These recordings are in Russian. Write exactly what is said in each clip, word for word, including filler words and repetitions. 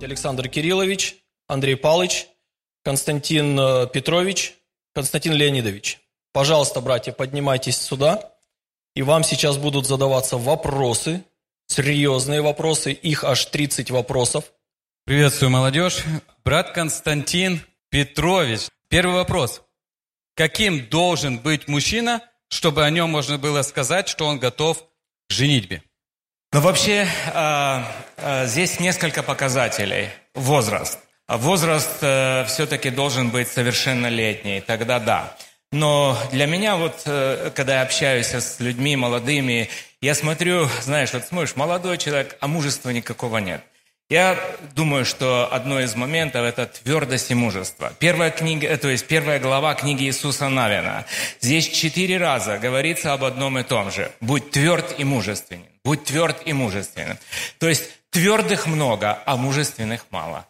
Александр Кириллович, Андрей Павлович, Константин э, Петрович, Константин Леонидович. Пожалуйста, братья, поднимайтесь сюда, и вам сейчас будут задаваться вопросы, серьезные вопросы, их аж тридцать вопросов. Приветствую, молодежь. Брат Константин Петрович. Первый вопрос. Каким должен быть мужчина, чтобы о нем можно было сказать, что он готов к женитьбе? Ну, вообще, э, э, здесь несколько показателей. Возраст. Возраст э, все-таки должен быть совершеннолетний, тогда да. Но для меня вот, э, когда я общаюсь с людьми молодыми, я смотрю, знаешь, вот смотришь, молодой человек, а мужества никакого нет. Я думаю, что одно из моментов – это твердость и мужество. Первая книга, то есть первая глава книги Иисуса Навина. Здесь четыре раза говорится об одном и том же. Будь тверд и мужественен. Будь тверд и мужественен. То есть твердых много, а мужественных мало.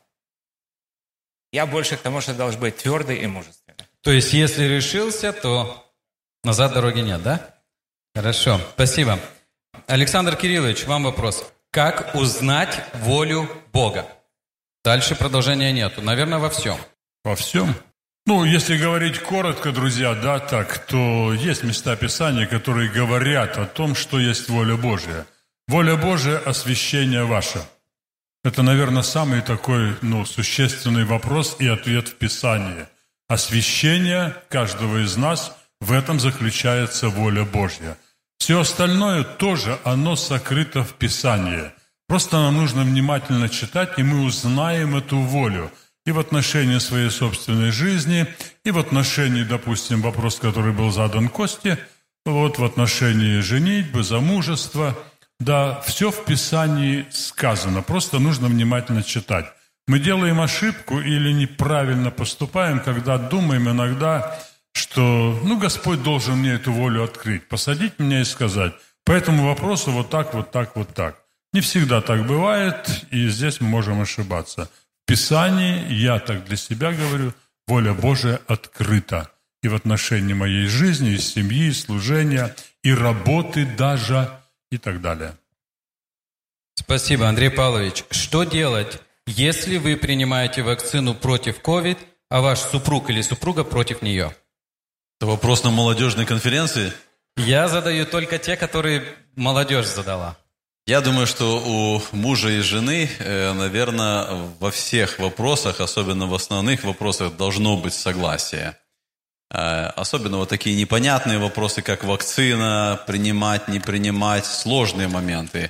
Я больше к тому, что должен быть твердый и мужественный. То есть, если решился, то назад дороги нет, да? Хорошо, спасибо. Александр Кириллович, вам вопрос. Как узнать волю Бога? Дальше продолжения нету. Наверное, во всем. Во всем? Ну, если говорить коротко, друзья, да, так, то есть места Писания, которые говорят о том, что есть воля Божья. Воля Божья – освящение ваше. Это, наверное, самый такой, ну, существенный вопрос и ответ в Писании. Освящение каждого из нас – в этом заключается воля Божья. Все остальное тоже, оно сокрыто в Писании. Просто нам нужно внимательно читать, и мы узнаем эту волю. И в отношении своей собственной жизни, и в отношении, допустим, вопрос, который был задан Косте, вот в отношении женитьбы, замужества. Да, все в Писании сказано, просто нужно внимательно читать. Мы делаем ошибку или неправильно поступаем, когда думаем иногда, что, ну, Господь должен мне эту волю открыть, посадить меня и сказать. По этому вопросу вот так, вот так, вот так. Не всегда так бывает, и здесь мы можем ошибаться. В Писании, я так для себя говорю, воля Божия открыта. И в отношении моей жизни, и семьи, и служения, и работы даже, и так далее. Спасибо, Андрей Павлович. Что делать, если вы принимаете вакцину против ковид, а ваш супруг или супруга против нее? Это вопрос на молодежной конференции? Я задаю только те, которые молодежь задала. Я думаю, что у мужа и жены, наверное, во всех вопросах, особенно в основных вопросах, должно быть согласие. Особенно вот такие непонятные вопросы, как вакцина, принимать, не принимать, сложные моменты.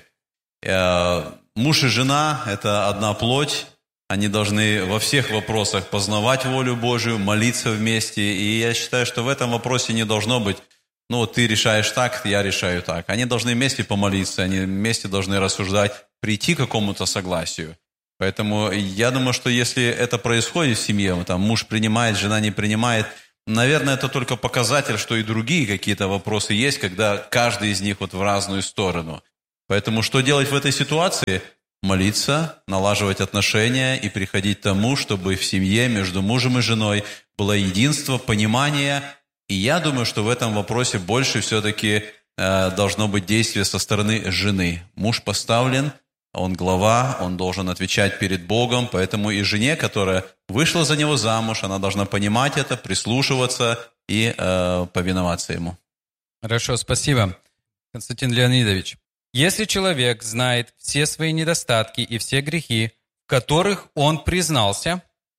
Муж и жена – это одна плоть. Они должны во всех вопросах познавать волю Божию, молиться вместе. И я считаю, что в этом вопросе не должно быть, ну, ты решаешь так, я решаю так. Они должны вместе помолиться, они вместе должны рассуждать, прийти к какому-то согласию. Поэтому я думаю, что если это происходит в семье, там муж принимает, жена не принимает, наверное, это только показатель, что и другие какие-то вопросы есть, когда каждый из них вот в разную сторону. Поэтому что делать в этой ситуации? Молиться, налаживать отношения и приходить к тому, чтобы в семье между мужем и женой было единство, понимание. И я думаю, что в этом вопросе больше все-таки э, должно быть действие со стороны жены. Муж поставлен, он глава, он должен отвечать перед Богом, поэтому и жене, которая вышла за него замуж, она должна понимать это, прислушиваться и э, повиноваться ему. Хорошо, спасибо. Константин Леонидович. Если человек знает все свои недостатки и все грехи, в которых он признался,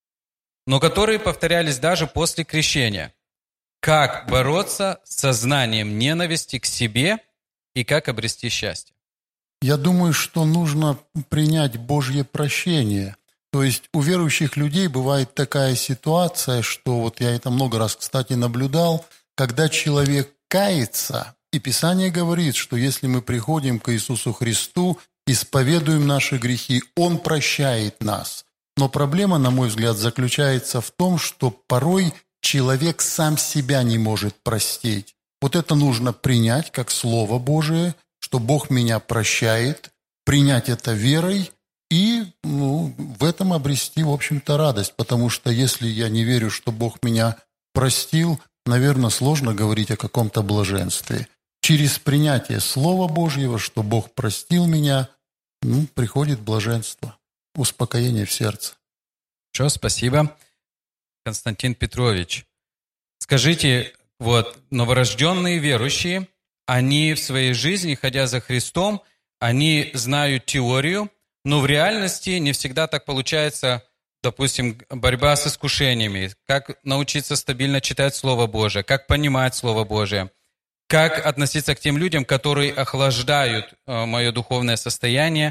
но которые повторялись даже после крещения, как бороться с сознанием ненависти к себе и как обрести счастье? Я думаю, что нужно принять Божье прощение. То есть у верующих людей бывает такая ситуация, что вот я это много раз, кстати, наблюдал, когда человек кается, и Писание говорит, что если мы приходим к Иисусу Христу, исповедуем наши грехи, Он прощает нас. Но проблема, на мой взгляд, заключается в том, что порой человек сам себя не может простить. Вот это нужно принять как Слово Божие, что Бог меня прощает, принять это верой и ну, в этом обрести, в общем-то, радость. Потому что если я не верю, что Бог меня простил, наверное, сложно говорить о каком-то блаженстве. Через принятие Слова Божьего, что Бог простил меня, ну, приходит блаженство. успокоение в сердце. Хорошо, спасибо. Константин Петрович, скажите, вот новорожденные верующие, они в своей жизни, ходя за Христом, они знают теорию, но в реальности не всегда так получается, допустим, борьба с искушениями, как научиться стабильно читать Слово Божие, как понимать Слово Божие, как относиться к тем людям, которые охлаждают э, мое духовное состояние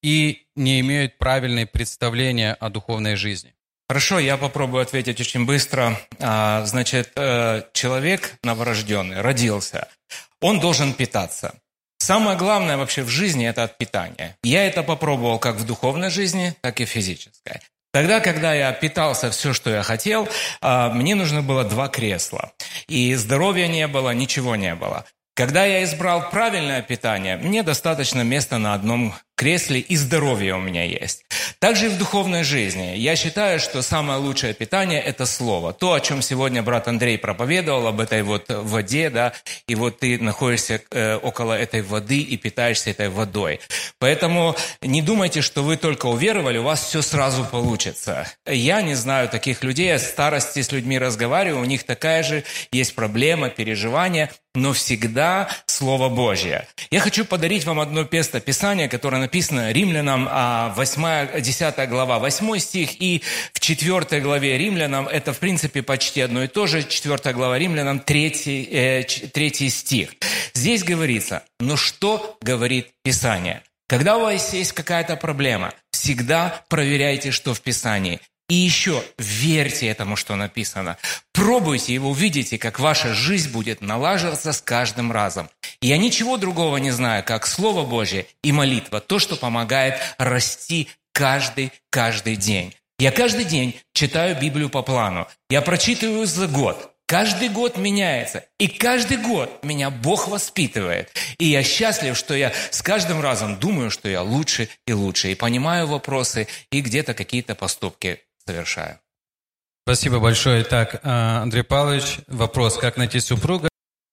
и не имеют правильные представления о духовной жизни. Хорошо, я попробую ответить очень быстро. А, значит, человек новорожденный, родился, он должен питаться. Самое главное вообще в жизни – это от питания. Я это попробовал как в духовной жизни, так и в физической. Тогда, когда я питался все, что я хотел, мне нужно было два кресла. И здоровья не было, ничего не было. Когда я избрал правильное питание, мне достаточно места на одном кресле, и здоровье у меня есть. Также и в духовной жизни. Я считаю, что самое лучшее питание – это Слово. То, о чем сегодня брат Андрей проповедовал, об этой вот воде, да, и вот ты находишься э, около этой воды и питаешься этой водой. Поэтому не думайте, что вы только уверовали, у вас все сразу получится. Я не знаю таких людей, я в старости с людьми разговариваю, у них такая же есть проблема, переживания, но всегда Слово Божье. Я хочу подарить вам одно место Писания, которое написано Римлянам, восьмая, десятая глава, восьмой стих, и в четвёртой главе Римлянам, это в принципе почти одно и то же, четвёртая глава Римлянам, третий, э, третий стих. Здесь говорится, но что говорит Писание? Когда у вас есть какая-то проблема, всегда проверяйте, что в Писании. И еще верьте этому, что написано. Пробуйте, и вы увидите, как ваша жизнь будет налаживаться с каждым разом. Я ничего другого не знаю, как Слово Божье и молитва, то, что помогает расти каждый, каждый день. Я каждый день читаю Библию по плану. Я прочитываю за год. Каждый год меняется. И каждый год меня Бог воспитывает. И я счастлив, что я с каждым разом думаю, что я лучше и лучше. И понимаю вопросы, и где-то какие-то поступки совершаю. Спасибо большое. Так, Андрей Павлович, вопрос, как найти супруга?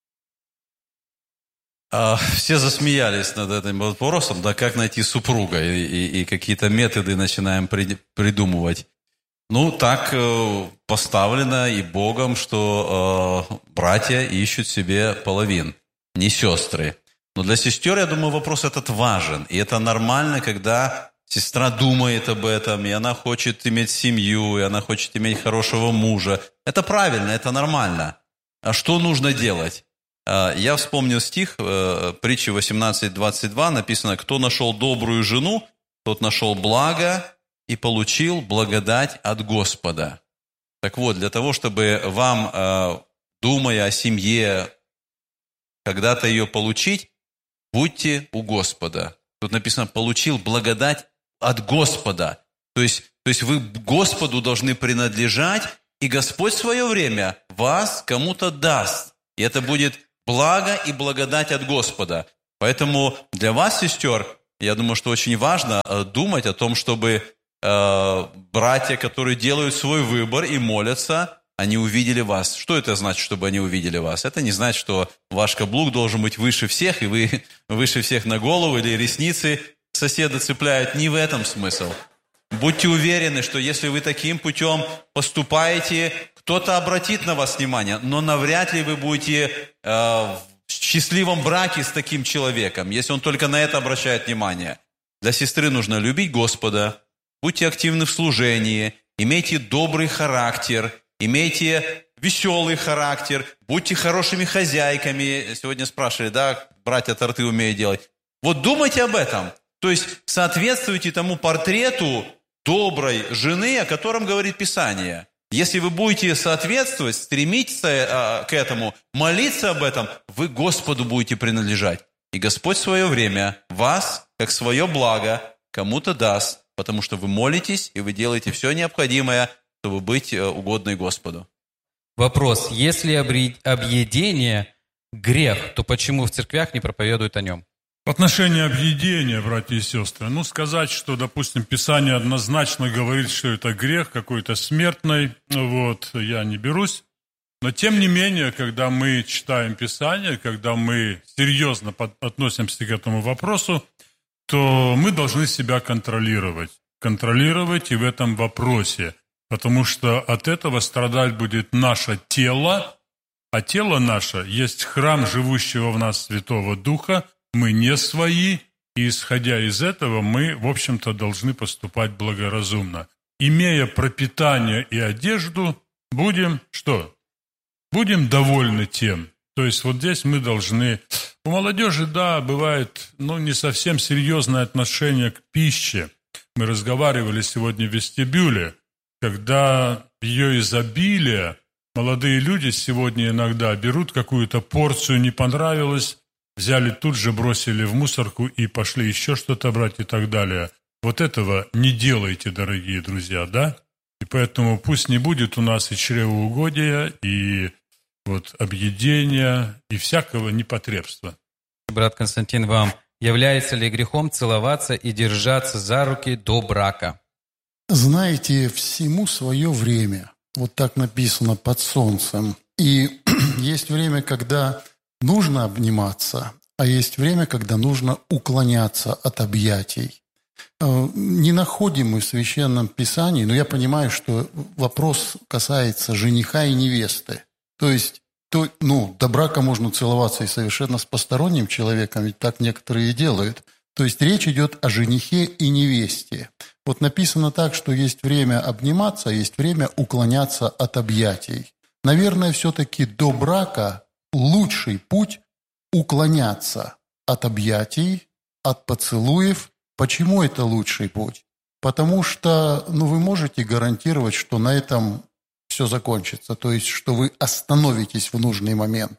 Все засмеялись над этим вопросом, да, как найти супруга, и, и, и какие-то методы начинаем при, придумывать. Ну, так поставлено и Богом, что э, братья ищут себе половин, не сестры. Но для сестер, я думаю, вопрос этот важен. И это нормально, когда сестра думает об этом, и она хочет иметь семью, и она хочет иметь хорошего мужа. Это правильно, это нормально. А что нужно делать? Я вспомнил стих, притчи восемнадцать двадцать два, написано, «Кто нашел добрую жену, тот нашел благо и получил благодать от Господа». Так вот, для того, чтобы вам, думая о семье, когда-то ее получить, будьте у Господа. Тут написано, «получил благодать от Господа». То есть, то есть вы Господу должны принадлежать, и Господь в свое время вас кому-то даст. И это будет благо и благодать от Господа. Поэтому для вас, сестер, я думаю, что очень важно думать о том, чтобы э, братья, которые делают свой выбор и молятся, они увидели вас. Что это значит, чтобы они увидели вас? Это не значит, что ваш каблук должен быть выше всех, и вы выше всех на голову, или ресницы соседа цепляют. Не в этом смысл. Будьте уверены, что если вы таким путем поступаете, кто-то обратит на вас внимание, но навряд ли вы будете э, в счастливом браке с таким человеком, если он только на это обращает внимание. Для сестры нужно любить Господа, будьте активны в служении, имейте добрый характер, имейте веселый характер, будьте хорошими хозяйками. Сегодня спрашивали, да, братья торты умеют делать. Вот думайте об этом. То есть соответствуйте тому портрету доброй жены, о котором говорит Писание. Если вы будете соответствовать, стремиться э, к этому, молиться об этом, вы Господу будете принадлежать. И Господь в свое время вас, как свое благо, кому-то даст, потому что вы молитесь, и вы делаете все необходимое, чтобы быть э, угодной Господу. Вопрос. Если объедение грех, то почему в церквях не проповедуют о нем? В отношении объедения, братья и сестры, ну, сказать, что, допустим, Писание однозначно говорит, что это грех какой-то смертный, вот, я не берусь. Но, тем не менее, когда мы читаем Писание, когда мы серьезно относимся к этому вопросу, то мы должны себя контролировать. контролировать и в этом вопросе, потому что от этого страдать будет наше тело, а тело наше есть храм живущего в нас Святого Духа, мы не свои, и исходя из этого мы, в общем-то, должны поступать благоразумно. Имея пропитание и одежду, будем что? Будем довольны тем. То есть вот здесь мы должны... У молодежи, да, бывает, ну, не совсем серьезное отношение к пище. Мы разговаривали сегодня в вестибюле, когда ее изобилие, молодые люди сегодня иногда берут какую-то порцию, не понравилось, взяли тут же, бросили в мусорку и пошли еще что-то брать и так далее. Вот этого не делайте, дорогие друзья, да? И поэтому пусть не будет у нас и чревоугодия, и вот объедения, и всякого непотребства. Брат Константин, вам является ли грехом целоваться и держаться за руки до брака? Знаете, всему свое время. Вот так написано под солнцем. И есть время, когда нужно обниматься, а есть время, когда нужно уклоняться от объятий. Не находим мы в Священном Писании, но я понимаю, что вопрос касается жениха и невесты. То есть, то, ну, до брака можно целоваться и совершенно с посторонним человеком, ведь так некоторые и делают. То есть речь идет о женихе и невесте. Вот написано так, что есть время обниматься, а есть время уклоняться от объятий. Наверное, все-таки до брака лучший путь уклоняться от объятий, от поцелуев. Почему это лучший путь? Потому что, ну, вы можете гарантировать, что на этом все закончится, то есть, что вы остановитесь в нужный момент.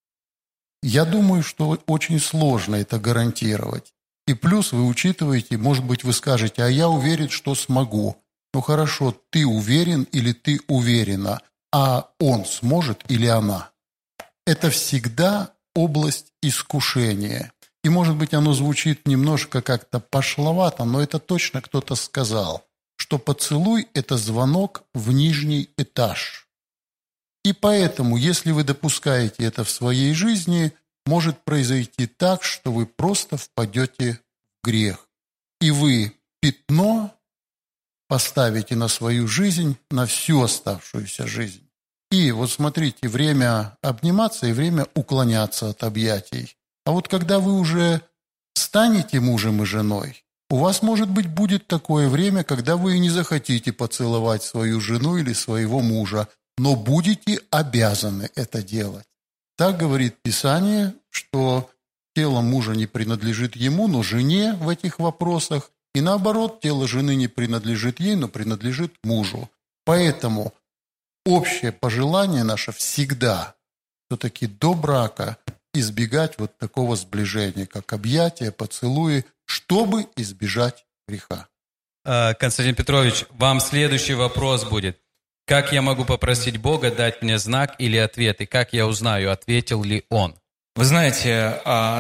Я думаю, что очень сложно это гарантировать. И плюс вы учитываете, может быть, вы скажете, а я уверен, что смогу. Ну хорошо, ты уверен или ты уверена, а он сможет или она. Это всегда область искушения. И, может быть, оно звучит немножко как-то пошловато, но это точно кто-то сказал, что поцелуй – это звонок в нижний этаж. И поэтому, если вы допускаете это в своей жизни, может произойти так, что вы просто впадете в грех. И вы пятно поставите на свою жизнь, на всю оставшуюся жизнь. И вот смотрите, время обниматься и время уклоняться от объятий. А вот когда вы уже станете мужем и женой, у вас, может быть, будет такое время, когда вы и не захотите поцеловать свою жену или своего мужа, но будете обязаны это делать. Так говорит Писание, что тело мужа не принадлежит ему, но жене в этих вопросах, и наоборот, тело жены не принадлежит ей, но принадлежит мужу. Поэтому общее пожелание наше всегда все-таки до брака избегать вот такого сближения, как объятия, поцелуи, чтобы избежать греха. Константин Петрович, вам следующий вопрос будет. Как я могу попросить Бога дать мне знак или ответ, и как я узнаю, ответил ли Он? Вы знаете,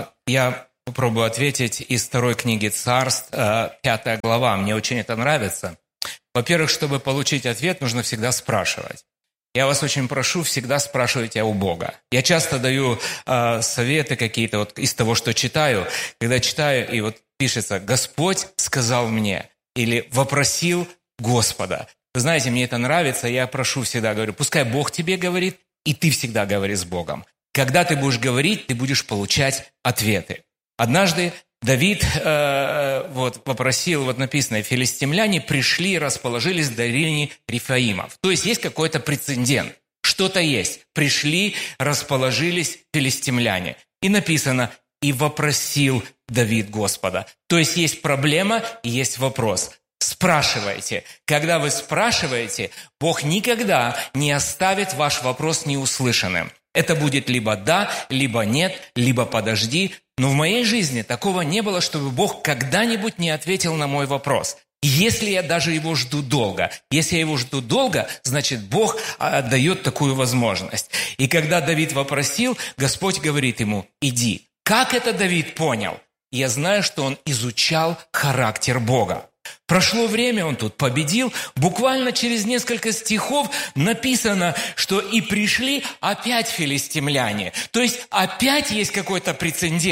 я попробую ответить из второй книги Царств, пятая глава. Мне очень это нравится. Во-первых, чтобы получить ответ, нужно всегда спрашивать. Я вас очень прошу, всегда спрашивайте у Бога. Я часто даю э, советы какие-то вот из того, что читаю. Когда читаю, и вот пишется «Господь сказал мне» или «Вопросил Господа». Вы знаете, мне это нравится, я прошу всегда, говорю, пускай Бог тебе говорит, и ты всегда говори с Богом. Когда ты будешь говорить, ты будешь получать ответы. Однажды Давид э, вот, попросил, вот написано, филистимляне пришли и расположились в долине Рифаимов. То есть есть какой-то прецедент, что-то есть. Пришли, расположились филистимляне. И написано, и вопросил Давид Господа. То есть есть проблема и есть вопрос. Спрашивайте. Когда вы спрашиваете, Бог никогда не оставит ваш вопрос неуслышанным. Это будет либо да, либо нет, либо подожди. Но в моей жизни такого не было, чтобы Бог когда-нибудь не ответил на мой вопрос. Если я даже его жду долго. Если я его жду долго, значит, Бог дает такую возможность. И когда Давид вопросил, Господь говорит ему, иди. Как это Давид понял? Я знаю, что он изучал характер Бога. Прошло время, он тут победил. Буквально через несколько стихов написано, что и пришли опять филистимляне. То есть опять есть какой-то прецедент.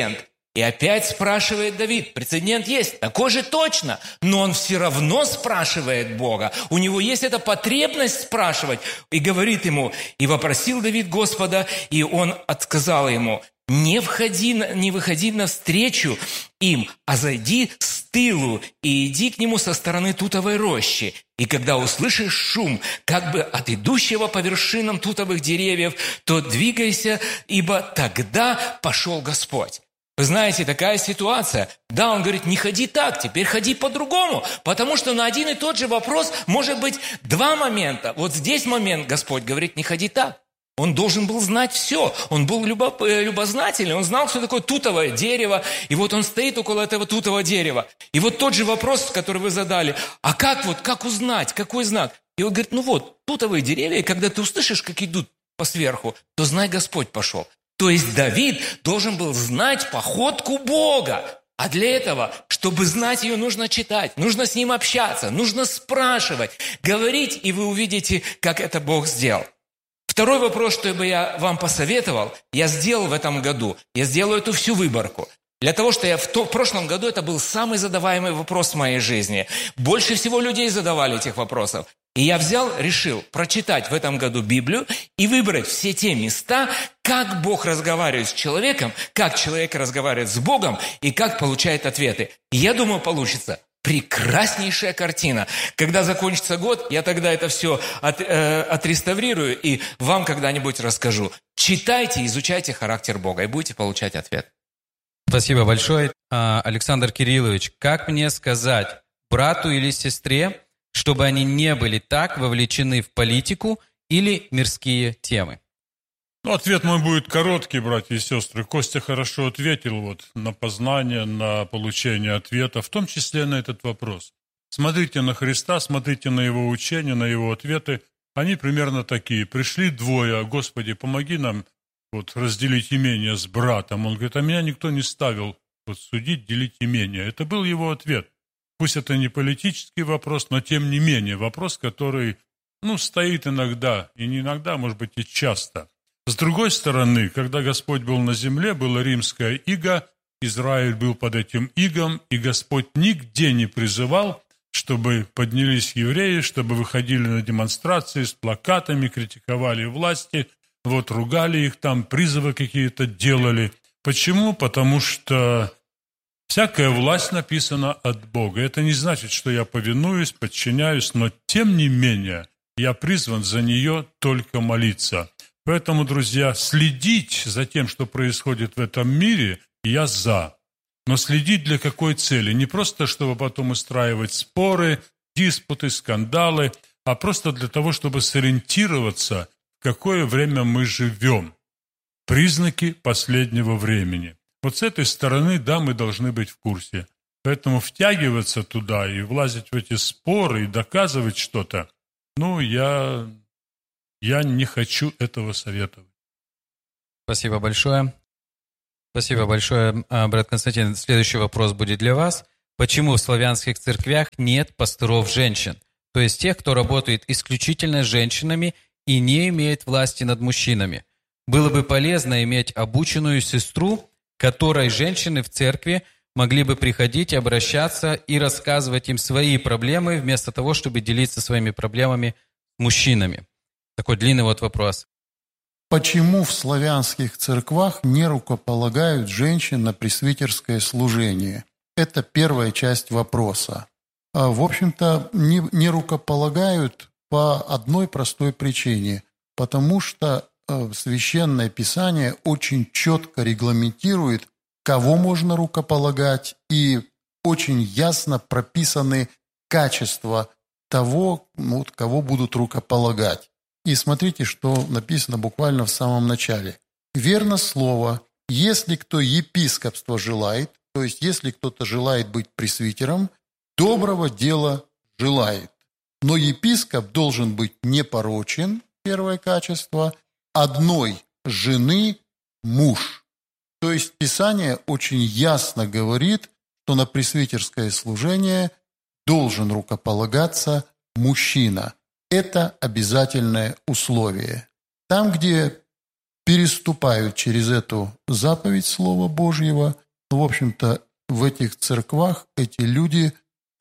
И опять спрашивает Давид. Прецедент есть, такой же точно. Но он все равно спрашивает Бога. У него есть эта потребность спрашивать. И говорит ему, и вопросил Давид Господа, и он отказал ему, не входи, не выходи навстречу им, а зайди с тылу и иди к нему со стороны тутовой рощи. И когда услышишь шум, как бы от идущего по вершинам тутовых деревьев, то двигайся, ибо тогда пошел Господь. Вы знаете, такая ситуация. Да, он говорит, не ходи так, теперь ходи по-другому. Потому что на один и тот же вопрос может быть два момента. Вот здесь момент, Господь говорит, не ходи так. Он должен был знать все. Он был любо, любознательный. Он знал, что такое тутовое дерево. И вот он стоит около этого тутового дерева. И вот тот же вопрос, который вы задали. А как вот, как узнать, какой знак? И он говорит, ну вот, тутовые деревья, и когда ты услышишь, как идут по сверху, то знай, Господь пошел. То есть Давид должен был знать походку Бога. А для этого, чтобы знать ее, нужно читать, нужно с ним общаться, нужно спрашивать, говорить, и вы увидите, как это Бог сделал. Второй вопрос, что бы я вам посоветовал, я сделал в этом году. Я сделаю эту всю выборку. Для того, что я в, то, в прошлом году, это был самый задаваемый вопрос в моей жизни. Больше всего людей задавали этих вопросов. И я взял, решил прочитать в этом году Библию и выбрать все те места, как Бог разговаривает с человеком, как человек разговаривает с Богом и как получает ответы. И я думаю, получится прекраснейшая картина. Когда закончится год, я тогда это все от, э, отреставрирую и вам когда-нибудь расскажу. Читайте, изучайте характер Бога и будете получать ответ. Спасибо большое. Александр Кириллович, как мне сказать брату или сестре, чтобы они не были так вовлечены в политику или мирские темы? Ну, ответ мой будет короткий, братья и сестры. Костя хорошо ответил вот на познание, на получение ответа, в том числе на этот вопрос. Смотрите на Христа, смотрите на Его учения, на Его ответы. Они примерно такие. Пришли двое, Господи, помоги нам вот разделить имение с братом. Он говорит, а меня никто не ставил вот судить, делить имение. Это был его ответ. Пусть это не политический вопрос, но тем не менее вопрос, который, ну, стоит иногда, и не иногда, может быть, и часто. С другой стороны, когда Господь был на земле, было римское иго, Израиль был под этим игом, и Господь нигде не призывал, чтобы поднялись евреи, чтобы выходили на демонстрации с плакатами, критиковали власти, вот ругали их там, призывы какие-то делали. Почему? Потому что всякая власть написана от Бога. Это не значит, что я повинуюсь, подчиняюсь, но тем не менее я призван за нее только молиться. Поэтому, друзья, следить за тем, что происходит в этом мире, я за. Но следить для какой цели? Не просто, чтобы потом устраивать споры, диспуты, скандалы, а просто для того, чтобы сориентироваться, в какое время мы живем. Признаки последнего времени. Вот с этой стороны, да, мы должны быть в курсе. Поэтому втягиваться туда и влазить в эти споры и доказывать что-то, ну, я, я не хочу этого советовать. Спасибо большое. Спасибо большое, брат Константин. Следующий вопрос будет для вас. Почему в славянских церквях нет пасторов-женщин? То есть тех, кто работает исключительно с женщинами и не имеет власти над мужчинами. Было бы полезно иметь обученную сестру, которой женщины в церкви могли бы приходить, обращаться и рассказывать им свои проблемы, вместо того, чтобы делиться своими проблемами с мужчинами. Такой длинный вот вопрос. Почему в славянских церквах не рукополагают женщин на пресвитерское служение? Это первая часть вопроса. В общем-то, не, не рукополагают по одной простой причине. Потому что Священное Писание очень четко регламентирует, кого можно рукополагать, и очень ясно прописаны качества того, ну, кого будут рукополагать. И смотрите, что написано буквально в самом начале. «Верно слово, если кто епископство желает, то есть если кто-то желает быть пресвитером, доброго дела желает. Но епископ должен быть непорочен, первое качество, одной жены муж». То есть Писание очень ясно говорит, что на пресвитерское служение должен рукополагаться мужчина. Это обязательное условие. Там, где переступают через эту заповедь Слова Божьего, в общем-то, в этих церквах эти люди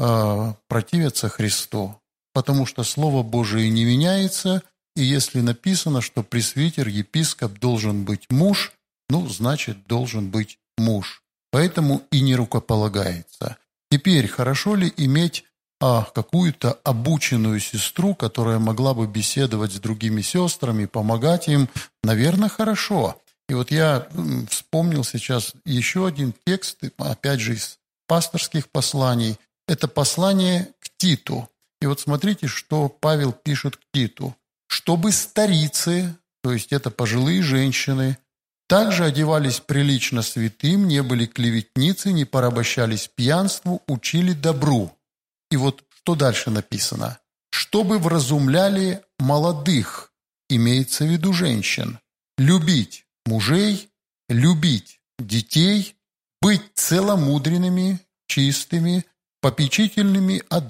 э, противятся Христу, потому что Слово Божие не меняется, и если написано, что пресвитер, епископ должен быть муж, ну, значит, должен быть муж. Поэтому и не рукополагается. Теперь, хорошо ли иметь а, какую-то обученную сестру, которая могла бы беседовать с другими сестрами, помогать им? Наверное, хорошо. И вот я вспомнил сейчас еще один текст, опять же, из пасторских посланий. Это послание к Титу. И вот смотрите, что Павел пишет к Титу. «Чтобы старицы, то есть это пожилые женщины, также одевались прилично святым, не были клеветницы, не порабощались пьянству, учили добру». И вот что дальше написано? «Чтобы вразумляли молодых», имеется в виду женщин, «любить мужей, любить детей, быть целомудренными, чистыми, попечительными о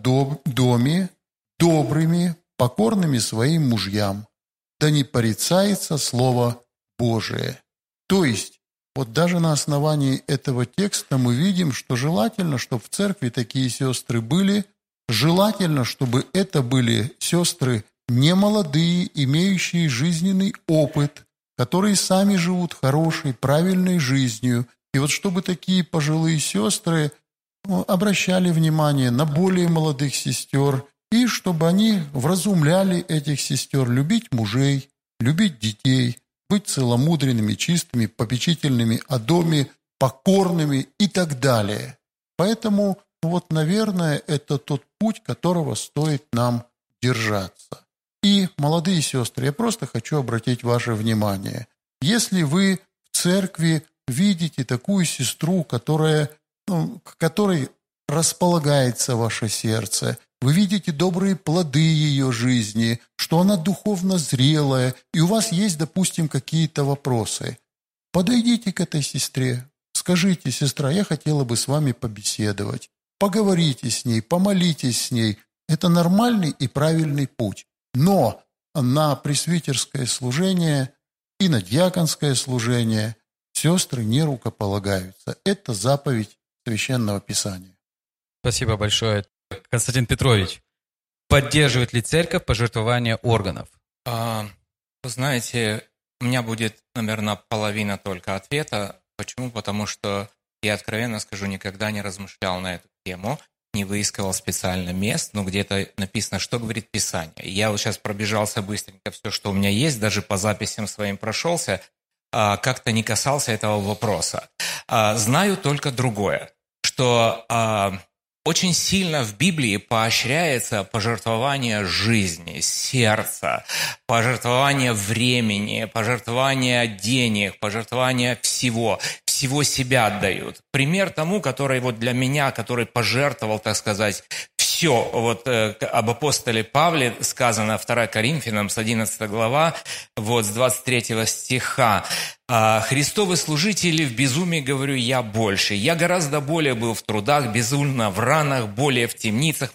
доме, добрыми, покорными своим мужьям, да не порицается Слово Божие». То есть, вот даже на основании этого текста мы видим, что желательно, чтобы в церкви такие сестры были, желательно, чтобы это были сестры немолодые, имеющие жизненный опыт, которые сами живут хорошей, правильной жизнью. И вот чтобы такие пожилые сестры обращали внимание на более молодых сестер, и чтобы они вразумляли этих сестер любить мужей, любить детей, быть целомудренными, чистыми, попечительными о доме, покорными и так далее. Поэтому, вот, наверное, это тот путь, которого стоит нам держаться. И, молодые сестры, я просто хочу обратить ваше внимание. Если вы в церкви видите такую сестру, которая, ну, к которой располагается ваше сердце, вы видите добрые плоды ее жизни, что она духовно зрелая, и у вас есть, допустим, какие-то вопросы. Подойдите к этой сестре, скажите: «Сестра, я хотела бы с вами побеседовать». Поговорите с ней, помолитесь с ней. Это нормальный и правильный путь. Но на пресвитерское служение и на диаконское служение сестры не рукополагаются. Это заповедь Священного Писания. Спасибо большое. Константин Петрович, поддерживает ли церковь пожертвование органов? А, вы знаете, у меня будет, наверное, половина только ответа. Почему? Потому что я, откровенно скажу, никогда не размышлял на эту тему, не выискивал специально мест, но где-то написано, что говорит Писание. Я вот сейчас пробежался быстренько все, что у меня есть, даже по записям своим прошелся, а, как-то не касался этого вопроса. А, знаю только другое, что а, очень сильно в Библии поощряется пожертвование жизни, сердца, пожертвование времени, пожертвование денег, пожертвование всего. Всего себя отдают. Пример тому, который вот для меня, который пожертвовал, так сказать, все. Вот э, об апостоле Павле сказано вторая Коринфянам с одиннадцатой глава, вот с двадцать третьего стиха. «Христовы служители в безумии, говорю, я больше. Я гораздо более был в трудах, безумно в ранах, более в темницах,